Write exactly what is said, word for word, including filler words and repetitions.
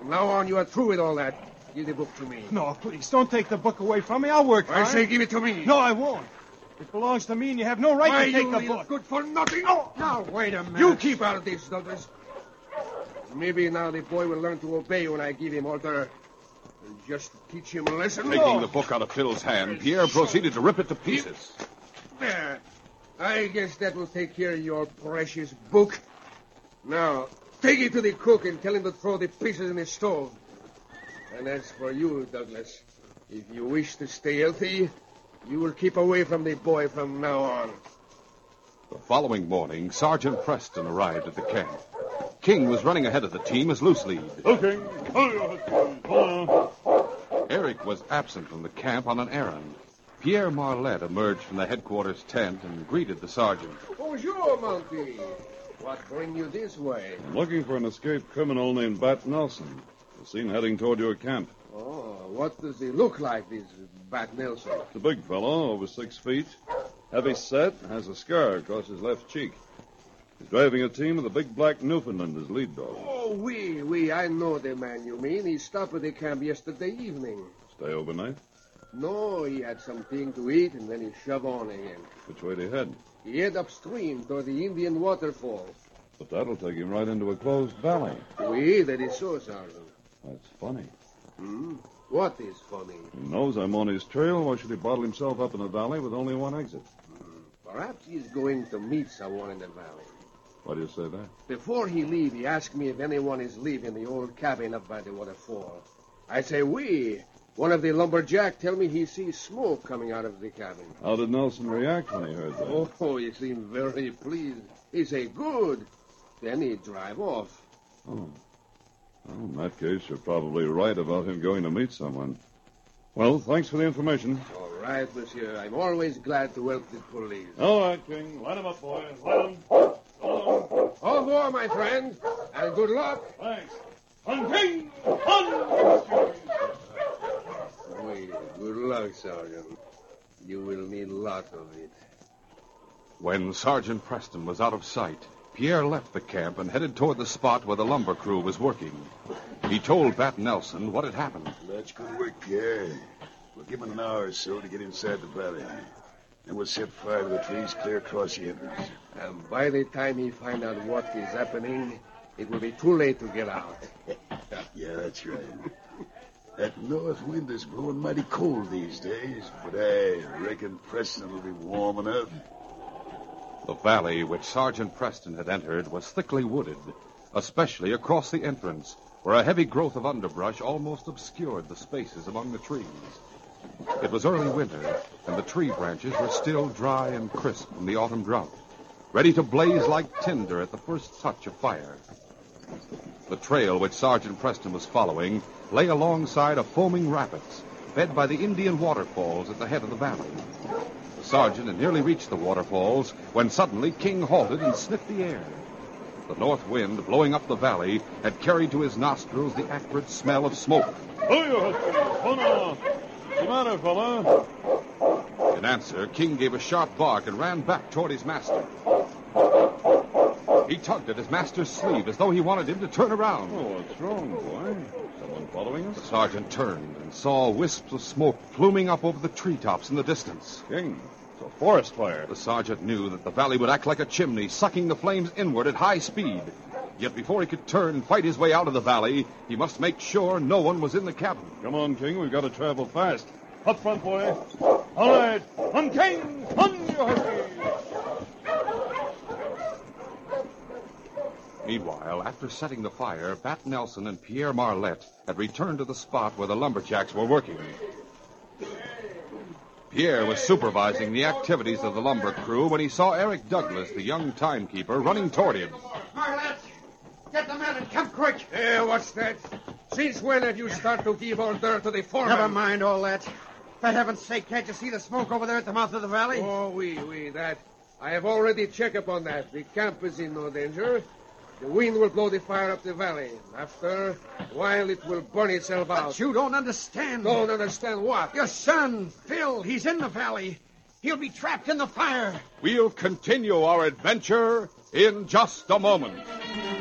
From now on, you are through with all that. Give the book to me. No, please, don't take the book away from me. I'll work I hard. say give it to me. No, I won't. It belongs to me, and you have no right Why, to take you the little book. good for nothing. Oh, now, wait a minute. You keep out of this, Douglas. Maybe now the boy will learn to obey when I give him order. And just teach him a lesson. Taking the book out of Phil's hand, Pierre proceeded to rip it to pieces. There. I guess that will take care of your precious book. Now, take it to the cook and tell him to throw the pieces in the stove. And as for you, Douglas, if you wish to stay healthy, you will keep away from the boy from now on. The following morning, Sergeant Preston arrived at the camp. King was running ahead of the team as loose lead. Okay. Eric was absent from the camp on an errand. Pierre Marlette emerged from the headquarters tent and greeted the sergeant. Bonjour, Monty. What bring you this way? I'm looking for an escaped criminal named Bat Nelson. Was seen heading toward your camp. Oh, what does he look like, this Bat Nelson? It's a big fellow, over six feet. Heavy set, has a scar across his left cheek. He's driving a team with a big black Newfoundland as lead dog. Oh, oui, oui, I know the man you mean. He stopped at the camp yesterday evening. Stay overnight? No, he had something to eat, and then he shoved on again. Which way did he head? He head upstream toward the Indian waterfall. But that'll take him right into a closed valley. Oui, that is so, Sergeant. That's funny. Hmm? What is funny? He knows I'm on his trail. Why should he bottle himself up in a valley with only one exit? Hmm. Perhaps he's going to meet someone in the valley. Why do you say that? Before he leave, he asked me if anyone is leaving the old cabin up by the waterfall. I say, we. One of the lumberjack tell me he sees smoke coming out of the cabin. How did Nelson react when he heard that? Oh, he seemed very pleased. He say, good. Then he drive off. Oh. Well, in that case, you're probably right about him going to meet someone. Well, thanks for the information. All right, monsieur. I'm always glad to help the police. All right, King. Light him up, boy. Light him. Go on. Au revoir, my friend, and good luck. Thanks. On, King! On! Oui, good luck, Sergeant. You will need lots of it. When Sergeant Preston was out of sight, Pierre left the camp and headed toward the spot where the lumber crew was working. He told Bat Nelson what had happened. That's good work, Pierre. We'll give him an hour or so to get inside the valley. Then we'll set fire to the trees clear across the entrance. And by the time he find out what is happening, it will be too late to get out. Yeah, that's right. That north wind is blowing mighty cold these days, but I reckon Preston will be warm enough. The valley which Sergeant Preston had entered was thickly wooded, especially across the entrance, where a heavy growth of underbrush almost obscured the spaces among the trees. It was early winter, and the tree branches were still dry and crisp from the autumn drought, ready to blaze like tinder at the first touch of fire. The trail which Sergeant Preston was following lay alongside of foaming rapids, fed by the Indian waterfalls at the head of the valley. The sergeant had nearly reached the waterfalls when suddenly King halted and sniffed the air. The north wind blowing up the valley had carried to his nostrils the acrid smell of smoke. What's the matter, fella? In answer, King gave a sharp bark and ran back toward his master. He tugged at his master's sleeve as though he wanted him to turn around. Oh, what's wrong, boy? Someone following us? The sergeant turned and saw wisps of smoke pluming up over the treetops in the distance. King, it's a forest fire. The sergeant knew that the valley would act like a chimney, sucking the flames inward at high speed. Yet before he could turn and fight his way out of the valley, he must make sure no one was in the cabin. Come on, King. We've got to travel fast. Up front, boy. All right. On, King! On, you huskies! Meanwhile, after setting the fire, Bat Nelson and Pierre Marlette had returned to the spot where the lumberjacks were working. Pierre was supervising the activities of the lumber crew when he saw Eric Douglas, the young timekeeper, running toward him. Marlette, get the men and come quick. Hey, what's that? Since when have you started to give order to the foreman? Never mind all that. For heaven's sake, can't you see the smoke over there at the mouth of the valley? Oh, oui, oui, that. I have already checked upon that. The camp is in no danger. The wind will blow the fire up the valley. After a while, it will burn itself out. But you don't understand. Don't understand what? Your son, Phil, he's in the valley. He'll be trapped in the fire. We'll continue our adventure in just a moment.